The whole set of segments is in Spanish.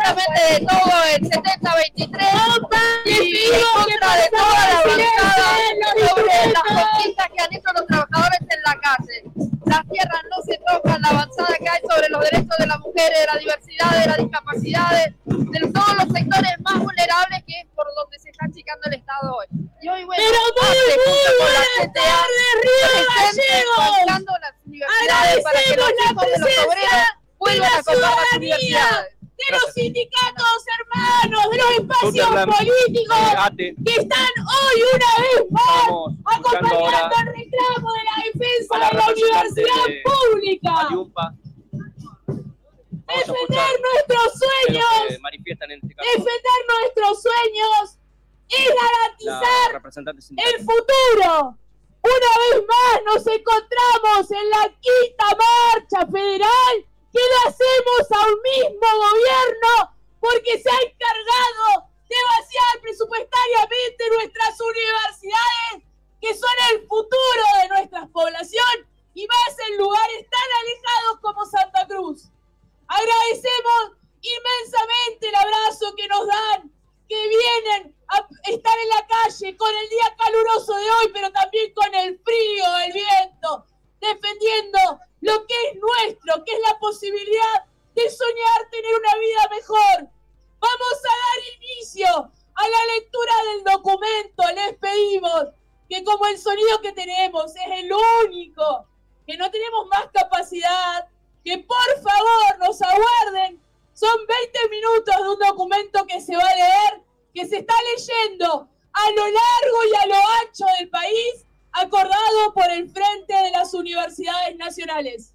absolutamente de todo el 70-23 y en contra de toda la bancada sobre las conquistas que han hecho los trabajadores en la calle. Las tierras no se tocan, la avanzada que hay sobre los derechos de las mujeres, de la diversidad, de las discapacidades, de todos los sectores más vulnerables, que es por donde se está achicando el Estado hoy. Y hoy, bueno, muy buenas tardes, Río Gallegos. Las universidades para que los hijos de los obreros vuelvan a copar las universidades. De los sindicatos hermanos, de los espacios políticos que están hoy una vez más acompañando el reclamo de la defensa de la universidad pública. Defender nuestros sueños, defender nuestros sueños es garantizar el futuro. Una vez más nos encontramos en la quinta marcha federal que le hacemos a un mismo gobierno porque se ha encargado de vaciar presupuestariamente nuestras universidades, que son el futuro de nuestra población, y más en lugares tan alejados como Santa Cruz. Agradecemos inmensamente el abrazo que nos dan, que vienen a estar en la calle con el día caluroso de hoy, pero también con el frío, el viento, defendiendo lo que es nuestro, que es la posibilidad de soñar tener una vida mejor. Vamos a dar inicio a la lectura del documento. Les pedimos que, como el sonido que tenemos es el único, que no tenemos más capacidad, que por favor nos aguarden. Son 20 minutos de un documento que se va a leer, que se está leyendo a lo largo y a lo ancho del país, acordado por el Frente de las Universidades Nacionales.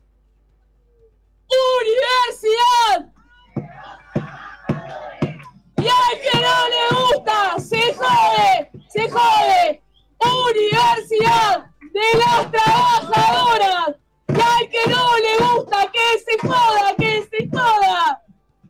¡Universidad! Y al que no le gusta, se jode, se jode. ¡Universidad de las trabajadoras! Y al que no le gusta, que se joda, que se joda.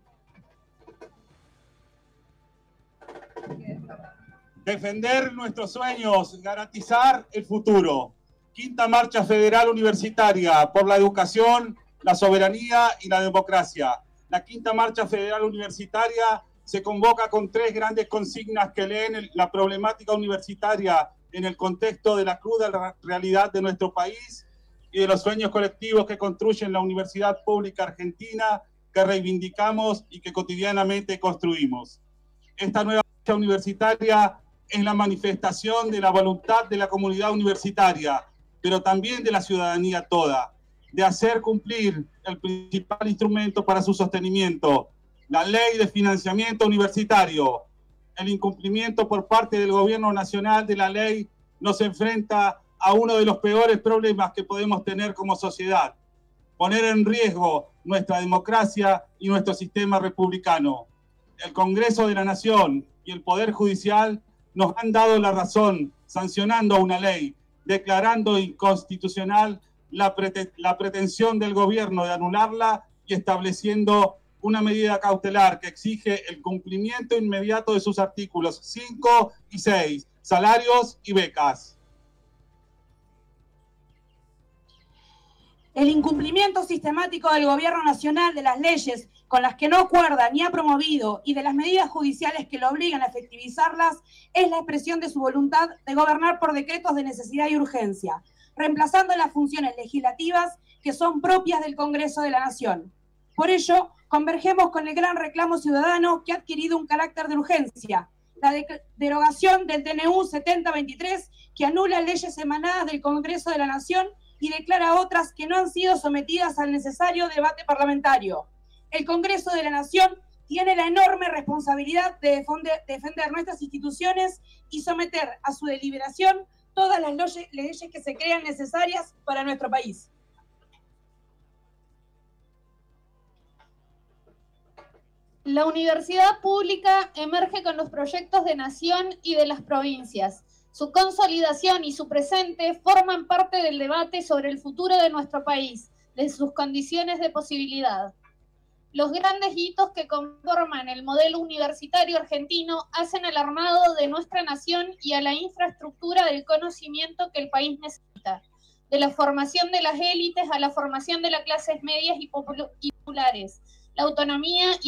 Defender nuestros sueños, garantizar el futuro. Quinta Marcha Federal Universitaria por la educación, la soberanía y la democracia. La Quinta Marcha Federal Universitaria se convoca con 3 grandes consignas que leen la problemática universitaria en el contexto de la cruda realidad de nuestro país y de los sueños colectivos que construyen la Universidad Pública Argentina, que reivindicamos y que cotidianamente construimos. Esta nueva marcha universitaria es la manifestación de la voluntad de la comunidad universitaria, pero también de la ciudadanía toda, de hacer cumplir el principal instrumento para su sostenimiento, la Ley de Financiamiento Universitario. El incumplimiento por parte del Gobierno Nacional de la ley nos enfrenta a uno de los peores problemas que podemos tener como sociedad: poner en riesgo nuestra democracia y nuestro sistema republicano. El Congreso de la Nación y el Poder Judicial nos han dado la razón, sancionando una ley, declarando inconstitucional la pretensión del gobierno de anularla y estableciendo una medida cautelar que exige el cumplimiento inmediato de sus artículos 5 y 6, salarios y becas. El incumplimiento sistemático del gobierno nacional de las leyes con las que no acuerda ni ha promovido y de las medidas judiciales que lo obligan a efectivizarlas es la expresión de su voluntad de gobernar por decretos de necesidad y urgencia, reemplazando las funciones legislativas que son propias del Congreso de la Nación. Por ello, convergemos con el gran reclamo ciudadano que ha adquirido un carácter de urgencia, la derogación del TNU 7023, que anula leyes emanadas del Congreso de la Nación y declara otras que no han sido sometidas al necesario debate parlamentario. El Congreso de la Nación tiene la enorme responsabilidad de defender nuestras instituciones y someter a su deliberación todas las leyes que se crean necesarias para nuestro país. La universidad pública emerge con los proyectos de nación y de las provincias. Su consolidación y su presente forman parte del debate sobre el futuro de nuestro país, de sus condiciones de posibilidad. Los grandes hitos que conforman el modelo universitario argentino hacen al armado de nuestra nación y a la infraestructura del conocimiento que el país necesita, de la formación de las élites a la formación de las clases medias y populares, la autonomía